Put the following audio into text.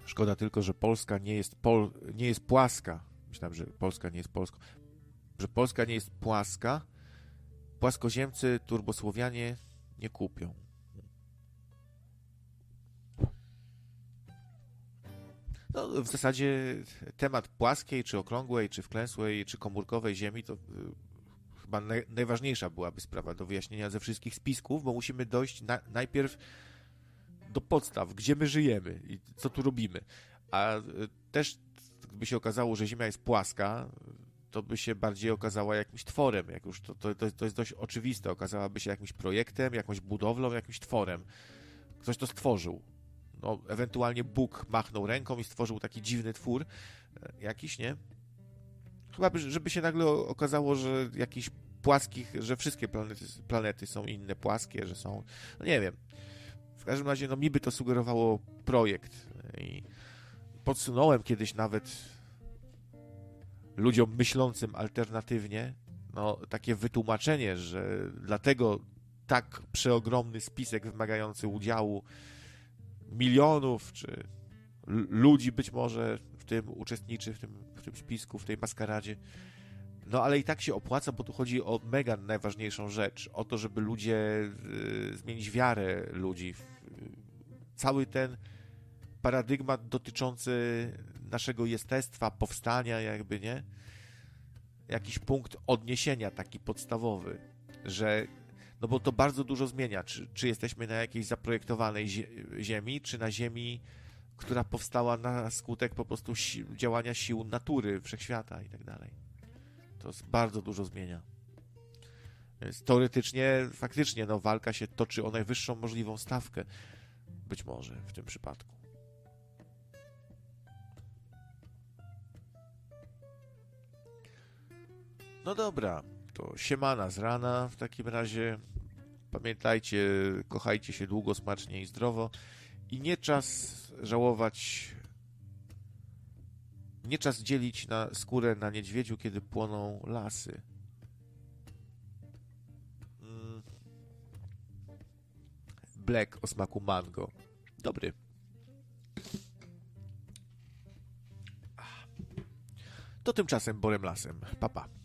Szkoda tylko, że Polska nie jest płaska. Myślałem, że Polska nie jest Polską. Że Polska nie jest płaska. Płaskoziemcy, turbosłowianie nie kupią. No, w zasadzie temat płaskiej, czy okrągłej, czy wklęsłej, czy komórkowej Ziemi to chyba najważniejsza byłaby sprawa do wyjaśnienia ze wszystkich spisków, bo musimy dojść najpierw do podstaw, gdzie my żyjemy i co tu robimy. A też gdyby się okazało, że Ziemia jest płaska, to by się bardziej okazała jakimś tworem, jak już to jest dość oczywiste, okazałaby się jakimś projektem, jakąś budowlą, jakimś tworem. Ktoś to stworzył. No, ewentualnie Bóg machnął ręką i stworzył taki dziwny twór jakiś, nie? Chyba, żeby się nagle okazało, że jakiś płaskich, że wszystkie planety są inne, płaskie, że są... No nie wiem. W każdym razie, no mi by to sugerowało projekt. I podsunąłem kiedyś nawet ludziom myślącym alternatywnie, no takie wytłumaczenie, że dlatego tak przeogromny spisek wymagający udziału milionów, czy ludzi być może w tym uczestniczy, w tym spisku, w tej maskaradzie. No ale i tak się opłaca, bo tu chodzi o mega najważniejszą rzecz. O to, żeby ludzie, zmienić wiarę ludzi. Cały ten paradygmat dotyczący naszego jestestwa, powstania jakby, nie? Jakiś punkt odniesienia taki podstawowy, że no bo to bardzo dużo zmienia, czy jesteśmy na jakiejś zaprojektowanej ziemi, czy na ziemi, która powstała na skutek po prostu działania sił natury, wszechświata i tak dalej. To bardzo dużo zmienia. Więc teoretycznie, faktycznie, no walka się toczy o najwyższą możliwą stawkę. Być może w tym przypadku. No dobra, to siemana z rana w takim razie. Pamiętajcie, kochajcie się długo, smacznie i zdrowo. I nie czas żałować, nie czas dzielić na skórę na niedźwiedziu, kiedy płoną lasy. Black o smaku mango. Dobry. To tymczasem Borem Lasem. Pa, pa.